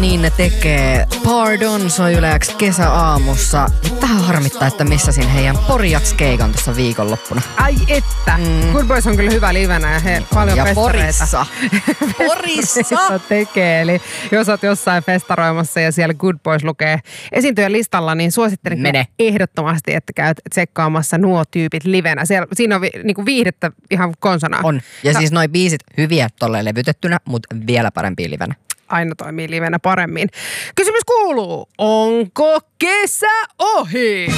niin ne tekee. Pardon soi Yle X kesäaamussa. Vähän harmittaa, että missasin heidän Porjats-keikan tuossa viikonloppuna. Ai että. Good Boys on kyllä hyvä livenä ja he paljon Ja festareita. Porissa. tekee. Eli jos oot jossain festaroimassa ja siellä Good Boys lukee esiintyjän listalla, niin suosittelen ehdottomasti, että käyt tsekkaamassa nuo tyypit livenä. Siinä on niinku viihdettä ihan konsanaan. On. Ja siis noi biisit hyviä tolleen levytettynä, mutta vielä parempia livenä. Aina toimii livenä paremmin. Kysymys kuuluu, onko kesä ohi?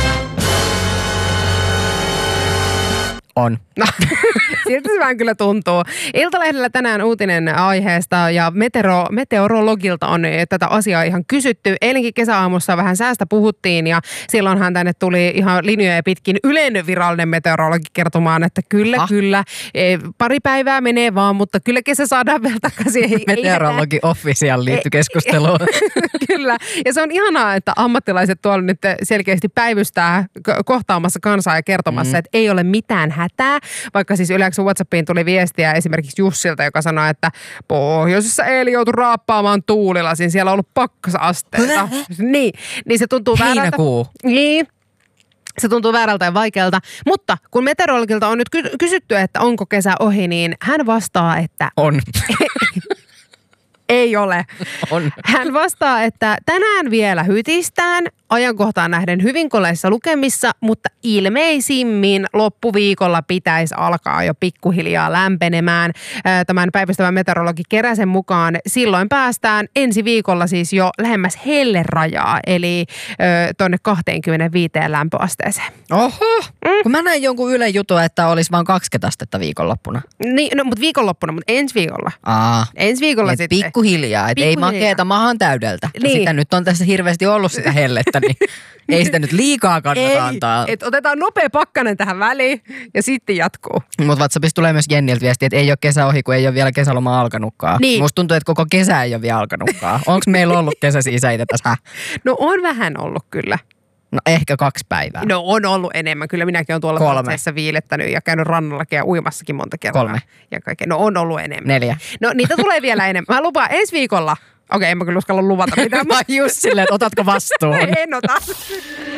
On. No, siltä se vähän kyllä tuntuu. Iltalehdellä tänään uutinen aiheesta ja meteorologilta on tätä asiaa ihan kysytty. Eilenkin kesäaamussa vähän säästä puhuttiin ja silloinhan tänne tuli ihan linjoja pitkin yleinen virallinen meteorologi kertomaan, että kyllä, pari päivää menee vaan, mutta kyllä kesä saadaan vielä takaisin. Meteorologi official liittyy keskusteluun. Kyllä, ja se on ihanaa, että ammattilaiset tuolla nyt selkeästi päivystää kohtaamassa kansaa ja kertomassa, että ei ole mitään hätää. Vaikka siis yleensä WhatsAppiin tuli viestiä esimerkiksi Jussilta, joka sanoi, että pohjoisessa eilen joutui raappaamaan tuulilasin. Siellä on ollut pakkasasteita. niin se tuntuu väärältä. Heinäkuu. Niin. Se tuntuu väärältä ja vaikealta. Mutta kun meteorologilta on nyt kysytty, että onko kesä ohi, niin hän vastaa, että On. ei ole. On. Hän vastaa, että tänään vielä hytistään, ajankohtaan nähden hyvin koleissa lukemissa, mutta ilmeisimmin loppuviikolla pitäisi alkaa jo pikkuhiljaa lämpenemään. Tämän päivystävän meteorologi Keräsen mukaan silloin päästään ensi viikolla siis jo lähemmäs hellerajaa, eli tuonne 25 lämpöasteeseen. Oho! Kun mä näin jonkun Ylen jutun, että olisi vain 20 astetta viikonloppuna. Niin, no mutta viikonloppuna, mutta ensi viikolla. Ensi viikolla sitten. Pikkuhiljaa, että ei makeeta mahan täydeltä. Niin. Sitä nyt on tässä hirveästi ollut sitä hellettä, niin ei sitä nyt liikaa kannata antaa. Et otetaan nopea pakkanen tähän väliin ja sitten jatkuu. Mutta WhatsAppissa tulee myös Jenniltä viesti, että ei ole kesä ohi, kun ei ole vielä kesäloma alkanutkaan. Niin. Musta tuntuu, että koko kesä ei ole vielä alkanutkaan. Onko meillä ollut kesäsisäitä tässä? No on vähän ollut kyllä. No ehkä 2 päivää. No on ollut enemmän. Kyllä minäkin olen tuolla 3. viilettänyt ja käynyt rannallakin ja uimassakin monta kertaa. 3. Ja kaikkea. No on ollut enemmän. 4. No niitä tulee vielä enemmän. Mä lupaan ensi viikolla. Okei, en mä kyllä uskalla luvata mitään. Mä just silleen, että otatko vastuun? En ota.